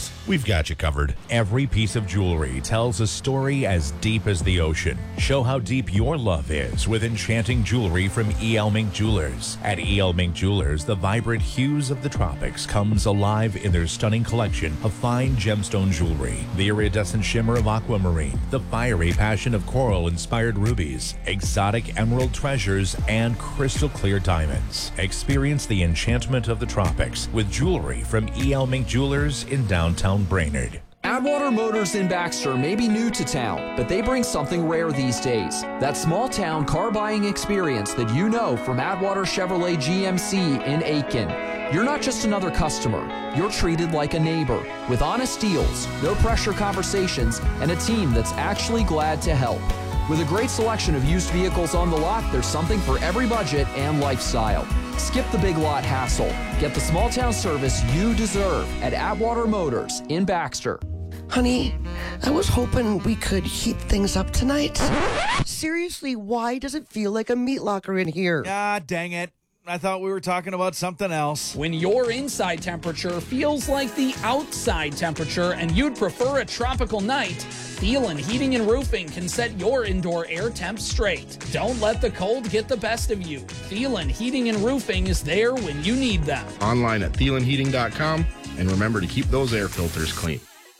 Sales, we've got you covered. Every piece of jewelry tells a story as deep as the ocean. Show how deep your love is with enchanting jewelry from E.L. Mink Jewelers. At E.L. Mink Jewelers, the vibrant hues of the tropics comes alive in their stunning collection of fine gemstone jewelry. The iridescent shimmer of aquamarine, the fiery passion of coral-inspired rubies, exotic emerald treasures, and crystal clear diamonds. Experience the enchantment of the tropics with jewelry from E.L. Mink Jewelers in downtown Brainerd. Atwater Motors in Baxter may be new to town, but they bring something rare these days. That small-town car buying experience that you know from Atwater Chevrolet GMC in Aiken. You're not just another customer. You're treated like a neighbor with honest deals, no-pressure conversations, and a team that's actually glad to help. With a great selection of used vehicles on the lot, there's something for every budget and lifestyle. Skip the big lot hassle. Get the small-town service you deserve at Atwater Motors in Baxter. Honey, I was hoping we could heat things up tonight. Seriously, why does it feel like a meat locker in here? Ah, dang it. I thought we were talking about something else. When your inside temperature feels like the outside temperature and you'd prefer a tropical night, Thielen Heating and Roofing can set your indoor air temp straight. Don't let the cold get the best of you. Thielen Heating and Roofing is there when you need them. Online at thielenheating.com, and remember to keep those air filters clean.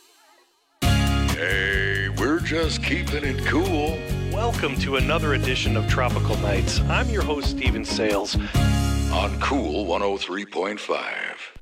Hey, we're just keeping it cool. Welcome to another edition of Tropical Nights. I'm your host, Steven Sales. On Cool 103.5.